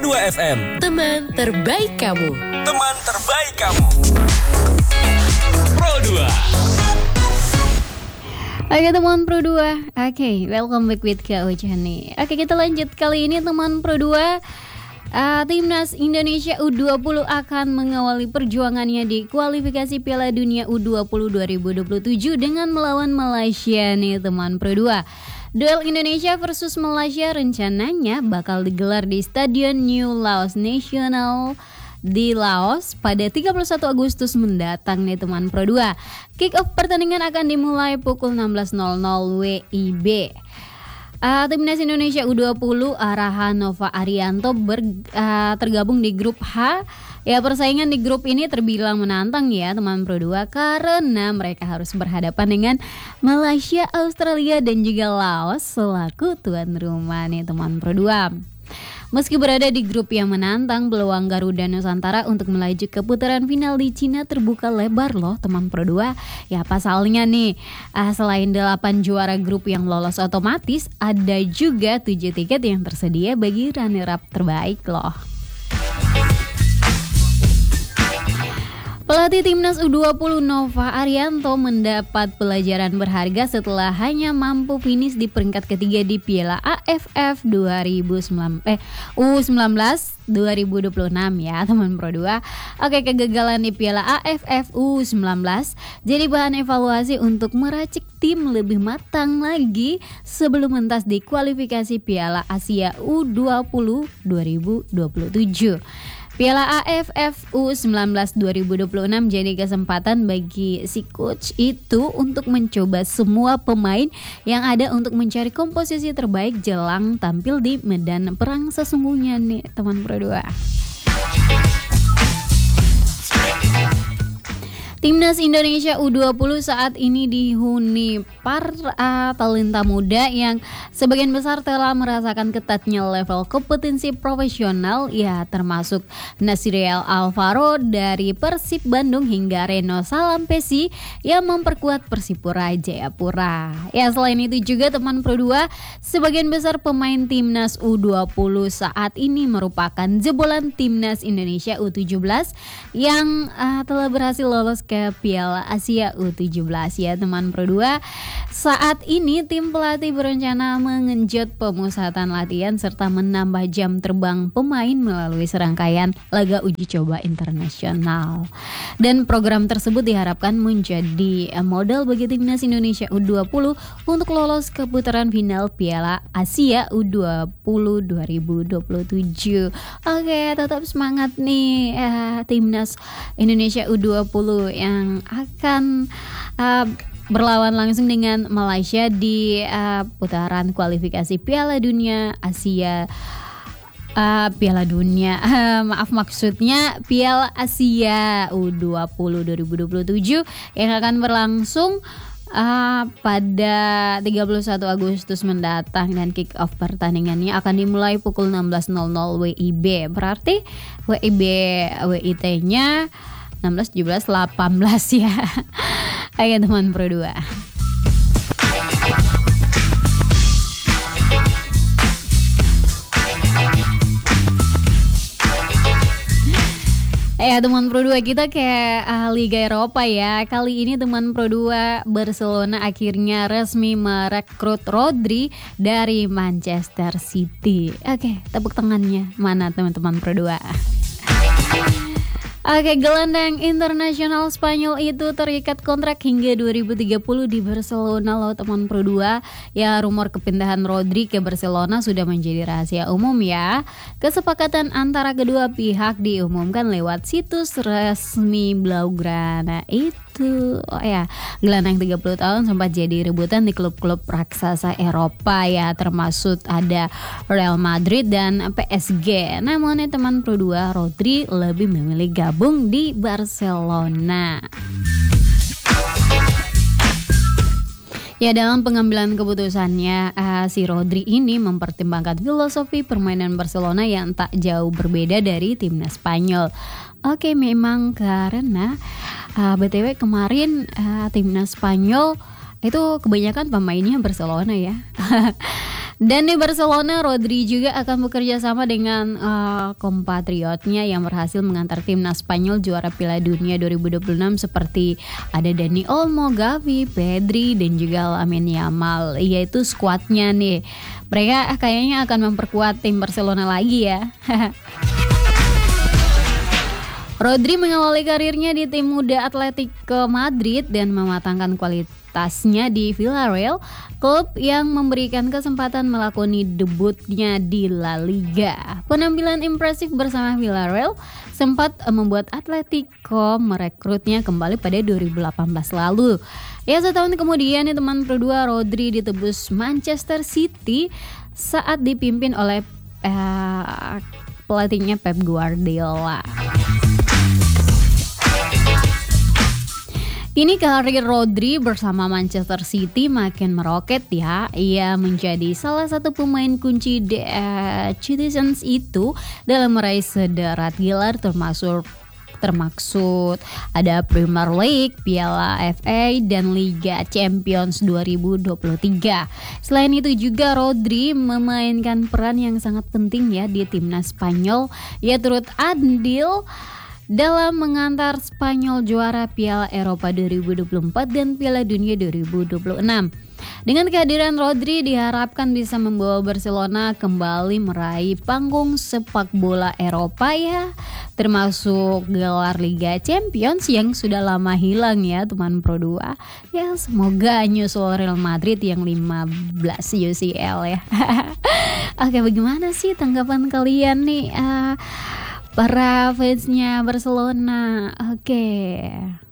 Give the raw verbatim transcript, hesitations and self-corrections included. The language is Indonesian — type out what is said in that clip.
dua F M. Teman terbaik kamu. Teman terbaik kamu. Pro dua. Oke teman Pro dua. Oke, welcome back with Kak Ujan nih. Oke, kita lanjut kali ini teman Pro dua. Uh, Timnas Indonesia U dua puluh akan mengawali perjuangannya di kualifikasi Piala Dunia U dua puluh dua ribu dua puluh tujuh dengan melawan Malaysia nih teman Pro dua. Duel Indonesia versus Malaysia rencananya bakal digelar di Stadion New Laos National di Laos pada tiga puluh satu Agustus mendatang nih teman Pro dua. Kick off pertandingan akan dimulai pukul enam belas nol nol W I B. Uh, Timnas Indonesia U dua puluh arahan Nova Arianto ber, uh, tergabung di grup H. Ya, persaingan di grup ini terbilang menantang ya teman Pro dua karena mereka harus berhadapan dengan Malaysia, Australia dan juga Laos selaku tuan rumah nih teman Pro dua. Meski berada di grup yang menantang, peluang Garuda Nusantara untuk melaju ke putaran final di Cina terbuka lebar loh teman Pro dua. Ya pasalnya nih, uh, selain delapan juara grup yang lolos otomatis, ada juga tujuh tiket yang tersedia bagi runner-up terbaik loh. Pelatih Timnas U dua puluh Nova Arianto mendapat pelajaran berharga setelah hanya mampu finish di peringkat ketiga di Piala A F F dua ribu sembilan belas eh U sembilan belas dua ribu dua puluh enam ya teman Pro dua. Oke, kegagalan di Piala A F F U sembilan belas jadi bahan evaluasi untuk meracik tim lebih matang lagi sebelum mentas di kualifikasi Piala Asia U dua puluh dua ribu dua puluh tujuh. Piala A F F U sembilan belas dua ribu dua puluh enam jadi kesempatan bagi si coach itu untuk mencoba semua pemain yang ada untuk mencari komposisi terbaik jelang tampil di medan perang sesungguhnya nih teman Pro dua. Timnas Indonesia U dua puluh saat ini dihuni para talenta muda yang sebagian besar telah merasakan ketatnya level kompetensi profesional ya, termasuk Nasriel Alvaro dari Persib Bandung hingga Reno Salampesi yang memperkuat Persipura Jayapura. Ya, selain itu juga teman Pro dua, sebagian besar pemain Timnas U dua puluh saat ini merupakan jebolan Timnas Indonesia U tujuh belas yang uh, telah berhasil lolos ke Piala Asia U tujuh belas ya teman Pro dua. Saat ini tim pelatih berencana mengenjot pemusatan latihan serta menambah jam terbang pemain melalui serangkaian laga uji coba internasional. Dan program tersebut diharapkan menjadi modal bagi Timnas Indonesia U dua puluh untuk lolos ke putaran final Piala Asia U dua puluh dua ribu dua puluh tujuh. Oke, tetap semangat nih eh, Timnas Indonesia U dua puluh yang akan uh, berlawan langsung dengan Malaysia di uh, putaran kualifikasi Piala Dunia Asia uh, Piala Dunia uh, maaf maksudnya Piala Asia U dua puluh dua ribu dua puluh tujuh yang akan berlangsung uh, pada tiga puluh satu Agustus mendatang dan kick off pertandingannya akan dimulai pukul enam belas nol nol W I B. Berarti W I B W I T-nya enam belas, tujuh belas, delapan belas ya. Ayo teman Pro dua. Ya teman Pro dua, kita kayak uh, Liga Eropa ya. Kali ini teman Pro dua, Barcelona akhirnya resmi merekrut Rodri dari Manchester City. Oke, tepuk tangannya mana teman-teman Pro dua. Oke, gelandang internasional Spanyol itu terikat kontrak hingga dua ribu tiga puluh di Barcelona loh teman Pro dua. Ya, rumor kepindahan Rodri ke Barcelona sudah menjadi rahasia umum ya. Kesepakatan antara kedua pihak diumumkan lewat situs resmi Blaugrana itu. Oh ya, gelandang tiga puluh tahun sempat jadi rebutan di klub-klub raksasa Eropa ya, termasuk ada Real Madrid dan P S G. Namun ya teman Pro dua, Rodri lebih memilih gabung di Barcelona. Ya, dalam pengambilan keputusannya, uh, si Rodri ini mempertimbangkan filosofi permainan Barcelona yang tak jauh berbeda dari timnas Spanyol. Oke, memang karena uh, B T W kemarin uh, timnas Spanyol itu kebanyakan pemainnya Barcelona ya. Dan di Barcelona, Rodri juga akan bekerja sama dengan uh, kompatriotnya yang berhasil mengantar timnas Spanyol juara Piala Dunia dua ribu dua puluh enam seperti ada Dani Olmo, Gavi, Pedri, dan juga Lamine Yamal, yaitu skuadnya nih. Mereka kayaknya akan memperkuat tim Barcelona lagi ya. Rodri mengawali karirnya di tim muda Atletico Madrid dan mematangkan kualitasnya di Villarreal, klub yang memberikan kesempatan melakoni debutnya di La Liga. Penampilan impresif bersama Villarreal sempat membuat Atletico merekrutnya kembali pada dua ribu delapan belas lalu. Ya, setahun kemudian nih teman berdua, Rodri ditebus Manchester City saat dipimpin oleh eh, pelatihnya Pep Guardiola. Kini karir Rodri bersama Manchester City makin meroket ya. Ia menjadi salah satu pemain kunci The uh, Citizens itu dalam meraih sederat gelar termasuk termaksud ada Premier League, Piala F A, dan Liga Champions dua ribu dua puluh tiga. Selain itu juga Rodri memainkan peran yang sangat penting ya di timnas Spanyol. Ia turut andil dalam mengantar Spanyol juara Piala Eropa dua ribu dua puluh empat dan Piala Dunia dua ribu dua puluh enam. Dengan kehadiran Rodri diharapkan bisa membawa Barcelona kembali meraih panggung sepak bola Eropa ya, termasuk gelar Liga Champions yang sudah lama hilang ya teman Pro dua. Ya semoga nyusul Real Madrid yang lima belas U C L ya. Oke, bagaimana sih tanggapan kalian nih uh, para fansnya Barcelona? Oke.